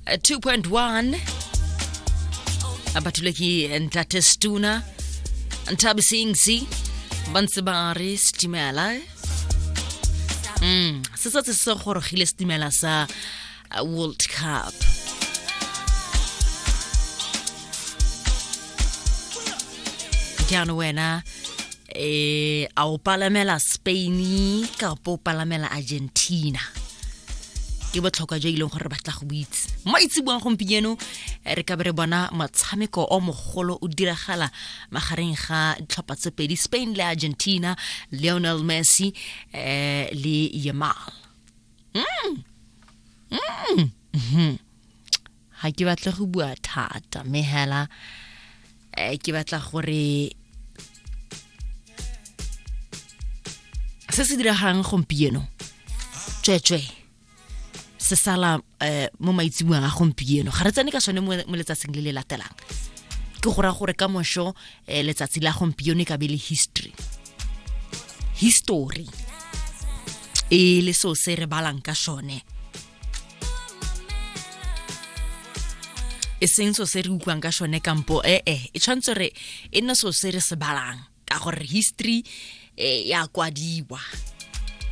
2.1 abatuleki Ntate Stuna Ntabi Singsi Bansibari Stimela Sisa se gorogile Stimela sa World Cup Kiano wena au palamela Spain ka po palamela Argentina ke botlhokwa jo ileng gore batla go buitse maitse buang gompieno re ka bere bona matshameko o mogolo o diragala magareng ga ditlhopha tse pedi Spain le Argentina Lionel Messi le Yamal ha ke batla go bua thata mehela ke batla gore se se diragalang gompieno tswetswe se sala mo maitsibuang a gompieno ga re tsene ka sone mo letsatsing le latelang ke gora gore ka mosho letsatsi la gompieno ka be le history le so se re balang ka sone seng so se re utlwang ka sone kampo e tshwantse re e nna so se re se balang ka gore history ya kwadiwa